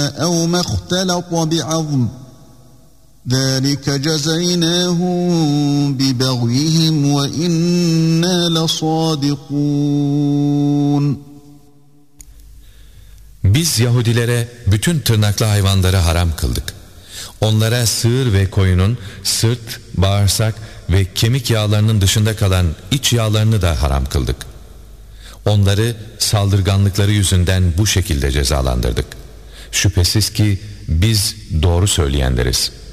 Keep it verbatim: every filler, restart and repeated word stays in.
أو ما اختلط بعظم ذلك جزيناهم ببغيهم وإنا لصادقون. Biz Yahudilere bütün tırnaklı hayvanları haram kıldık. Onlara sığır ve koyunun sırt, bağırsak ve kemik yağlarının dışında kalan iç yağlarını da haram kıldık. Onları saldırganlıkları yüzünden bu şekilde cezalandırdık. Şüphesiz ki biz doğru söyleyenleriz.